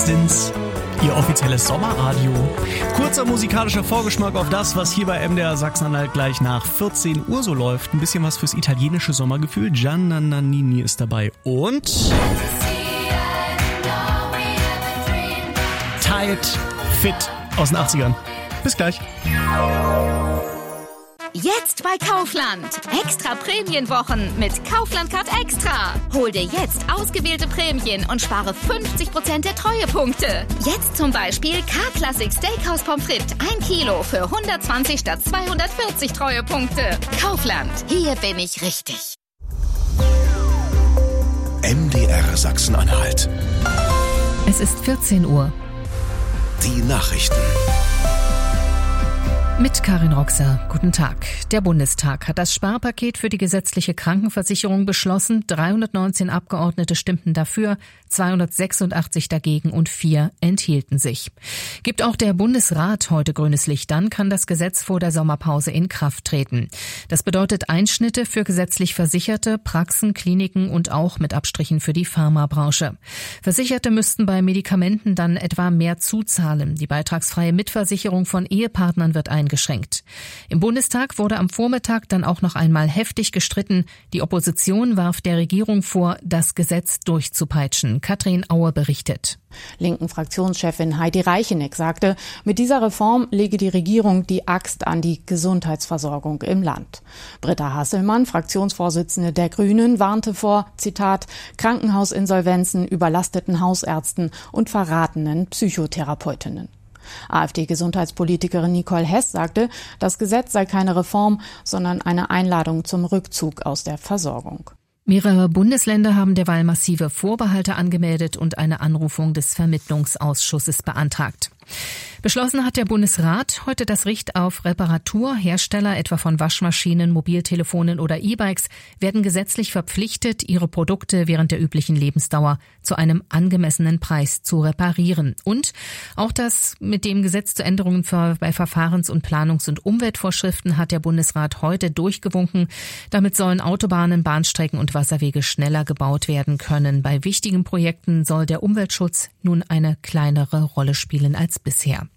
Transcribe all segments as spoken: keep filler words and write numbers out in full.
Sind's, Ihr offizielles Sommerradio. Kurzer musikalischer Vorgeschmack auf das, was hier bei M D R Sachsen-Anhalt gleich nach vierzehn Uhr so läuft. Ein bisschen was fürs italienische Sommergefühl. Gianna Nannini ist dabei und Tight Fit aus den achtzigern. Bis gleich. Jetzt bei Kaufland. Extra Prämienwochen mit Kaufland Card Extra. Hol dir jetzt ausgewählte Prämien und spare fünfzig Prozent der Treuepunkte. Jetzt zum Beispiel K-Classic Steakhouse Pommes frites ein Kilo für hundertzwanzig statt zweihundertvierzig Treuepunkte. Kaufland. Hier bin ich richtig. M D R Sachsen-Anhalt. Es ist vierzehn Uhr. Die Nachrichten. Mit Karin Roxer. Guten Tag. Der Bundestag hat das Sparpaket für die gesetzliche Krankenversicherung beschlossen. dreihundertneunzehn Abgeordnete stimmten dafür, zweihundertsechsundachtzig dagegen und vier enthielten sich. Gibt auch der Bundesrat heute grünes Licht, dann kann das Gesetz vor der Sommerpause in Kraft treten. Das bedeutet Einschnitte für gesetzlich Versicherte, Praxen, Kliniken und auch mit Abstrichen für die Pharmabranche. Versicherte müssten bei Medikamenten dann etwa mehr zuzahlen. Die beitragsfreie Mitversicherung von Ehepartnern wird eingeschränkt. Eingeschränkt. Im Bundestag wurde am Vormittag dann auch noch einmal heftig gestritten. Die Opposition warf der Regierung vor, das Gesetz durchzupeitschen. Katrin Auer berichtet. Linken Fraktionschefin Heidi Reicheneck sagte, mit dieser Reform lege die Regierung die Axt an die Gesundheitsversorgung im Land. Britta Hasselmann, Fraktionsvorsitzende der Grünen, warnte vor, Zitat, Krankenhausinsolvenzen, überlasteten Hausärzten und verratenen Psychotherapeutinnen. AfD-Gesundheitspolitikerin Nicole Hess sagte, das Gesetz sei keine Reform, sondern eine Einladung zum Rückzug aus der Versorgung. Mehrere Bundesländer haben derweil massive Vorbehalte angemeldet und eine Anrufung des Vermittlungsausschusses beantragt. Beschlossen hat der Bundesrat heute das Recht auf Reparatur. Hersteller etwa von Waschmaschinen, Mobiltelefonen oder E-Bikes werden gesetzlich verpflichtet, ihre Produkte während der üblichen Lebensdauer zu einem angemessenen Preis zu reparieren. Und auch das mit dem Gesetz zu Änderungen bei Verfahrens- und Planungs- und Umweltvorschriften hat der Bundesrat heute durchgewunken. Damit sollen Autobahnen, Bahnstrecken und Wasserwege schneller gebaut werden können. Bei wichtigen Projekten soll der Umweltschutz nun eine kleinere Rolle spielen als bisher.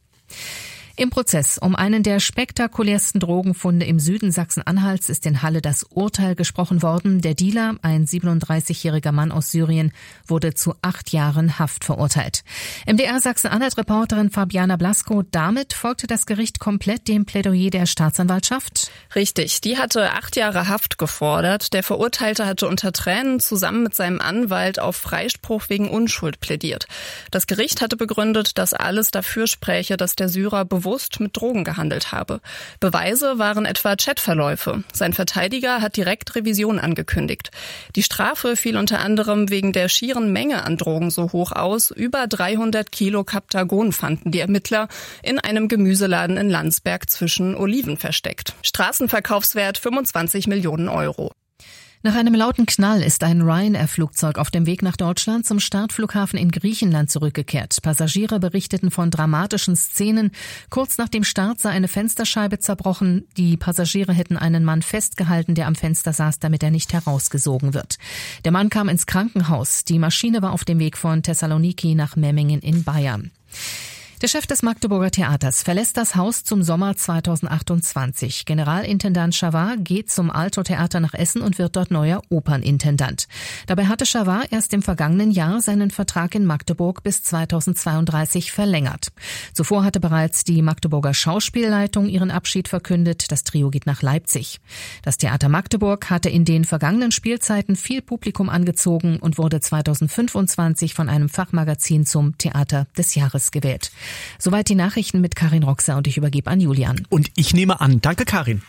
Im Prozess um einen der spektakulärsten Drogenfunde im Süden Sachsen-Anhalts ist in Halle das Urteil gesprochen worden. Der Dealer, ein siebenunddreißigjähriger Mann aus Syrien, wurde zu acht Jahren Haft verurteilt. M D R Sachsen-Anhalt-Reporterin Fabiana Blasko, damit folgte das Gericht komplett dem Plädoyer der Staatsanwaltschaft? Richtig, die hatte acht Jahre Haft gefordert. Der Verurteilte hatte unter Tränen zusammen mit seinem Anwalt auf Freispruch wegen Unschuld plädiert. Das Gericht hatte begründet, dass alles dafür spräche, dass der Syrer bewusst mit Drogen gehandelt habe. Beweise waren etwa Chatverläufe. Sein Verteidiger hat direkt Revision angekündigt. Die Strafe fiel unter anderem wegen der schieren Menge an Drogen so hoch aus. Über dreihundert Kilo Kaptagon fanden die Ermittler in einem Gemüseladen in Landsberg zwischen Oliven versteckt. Straßenverkaufswert fünfundzwanzig Millionen Euro. Nach einem lauten Knall ist ein Ryanair-Flugzeug auf dem Weg nach Deutschland zum Startflughafen in Griechenland zurückgekehrt. Passagiere berichteten von dramatischen Szenen. Kurz nach dem Start sei eine Fensterscheibe zerbrochen. Die Passagiere hätten einen Mann festgehalten, der am Fenster saß, damit er nicht herausgesogen wird. Der Mann kam ins Krankenhaus. Die Maschine war auf dem Weg von Thessaloniki nach Memmingen in Bayern. Der Chef des Magdeburger Theaters verlässt das Haus zum Sommer zweitausendachtundzwanzig. Generalintendant Chavard geht zum Alto-Theater nach Essen und wird dort neuer Opernintendant. Dabei hatte Chavard erst im vergangenen Jahr seinen Vertrag in Magdeburg bis zweitausendzweiunddreißig verlängert. Zuvor hatte bereits die Magdeburger Schauspielleitung ihren Abschied verkündet. Das Trio geht nach Leipzig. Das Theater Magdeburg hatte in den vergangenen Spielzeiten viel Publikum angezogen und wurde zweitausendfünfundzwanzig von einem Fachmagazin zum Theater des Jahres gewählt. Soweit die Nachrichten mit Karin Roxer und ich übergebe an Julian. Und ich nehme an. Danke, Karin.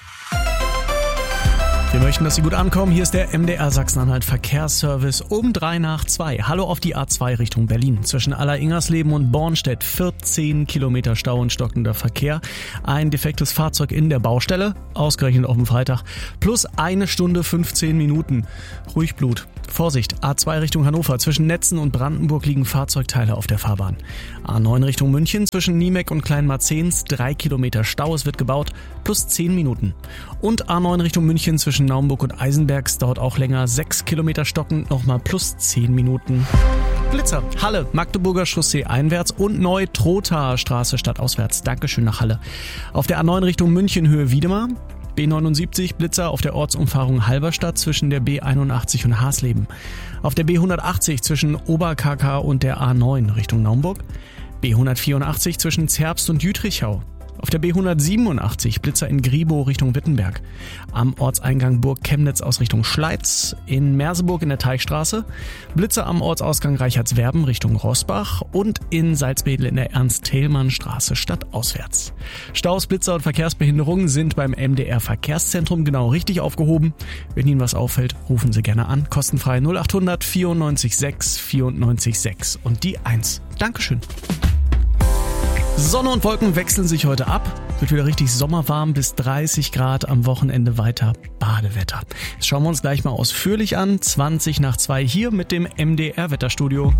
Wir möchten, dass Sie gut ankommen. Hier ist der M D R Sachsen-Anhalt Verkehrsservice um drei nach zwei. Hallo auf die A zwei Richtung Berlin. Zwischen Aller-Ingersleben und Bornstedt vierzehn Kilometer Stau und stockender Verkehr. Ein defektes Fahrzeug in der Baustelle, ausgerechnet auf dem Freitag. Plus eine Stunde fünfzehn Minuten. Ruhig Blut. Vorsicht, A zwei Richtung Hannover. Zwischen Netzen und Brandenburg liegen Fahrzeugteile auf der Fahrbahn. A neun Richtung München. Zwischen Niemek und Kleinmarzens drei Kilometer Stau. Es wird gebaut. Plus zehn Minuten. Und A neun Richtung München zwischen Naumburg und Eisenbergs dauert auch länger. sechs Kilometer stocken. Nochmal plus zehn Minuten. Blitzer. Halle, Magdeburger Chaussee einwärts und Neu-Trothaer Straße stadtauswärts. Dankeschön nach Halle. Auf der A neun Richtung München Höhe Wiedemar. B neunundsiebzig Blitzer auf der Ortsumfahrung Halberstadt zwischen der B einundachtzig und Hasleben. Auf der B hundertachtzig zwischen Ober-K K und der A neun Richtung Naumburg. B hundertvierundachtzig zwischen Zerbst und Jütrichau. Auf der B hundertsiebenundachtzig Blitzer in Gribow Richtung Wittenberg. Am Ortseingang Burg Chemnitz aus Richtung Schleiz. In Merseburg in der Teichstraße. Blitzer am Ortsausgang Reichertswerben Richtung Rossbach. Und in Salzwedel in der Ernst-Thälmann-Straße stadtauswärts. Staus, Blitzer und Verkehrsbehinderungen sind beim M D R Verkehrszentrum genau richtig aufgehoben. Wenn Ihnen was auffällt, rufen Sie gerne an. Kostenfrei null achthundert vierundneunzig sechs vierundneunzig sechs und die eins. Dankeschön. Sonne und Wolken wechseln sich heute ab. Wird wieder richtig sommerwarm bis dreißig Grad, am Wochenende weiter Badewetter. Jetzt schauen wir uns gleich mal ausführlich an. zwanzig nach zwei hier mit dem M D R-Wetterstudio.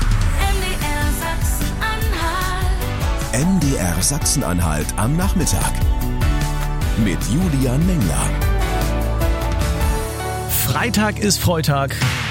M D R Sachsen-Anhalt am Nachmittag. Mit Julian Mengler. Freitag ist Freitag.